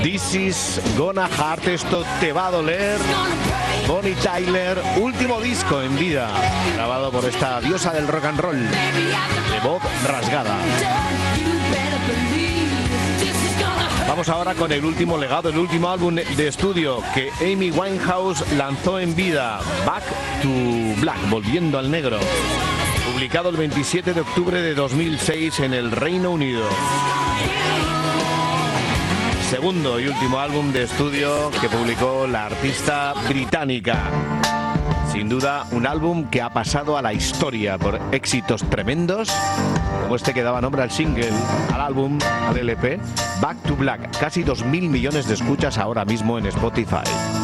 This is gonna hurt, esto te va a doler. Bonnie Tyler, último disco en vida, grabado por esta diosa del rock and roll, de voz rasgada. Vamos ahora con el último legado, el último álbum de estudio que Amy Winehouse lanzó en vida, Back to Black, Volviendo al Negro, publicado el 27 de octubre de 2006 en el Reino Unido. Segundo y último álbum de estudio que publicó la artista británica. Sin duda, un álbum que ha pasado a la historia por éxitos tremendos, como este que daba nombre al single, al álbum, al LP, Back to Black. Casi 2.000 millones de escuchas ahora mismo en Spotify.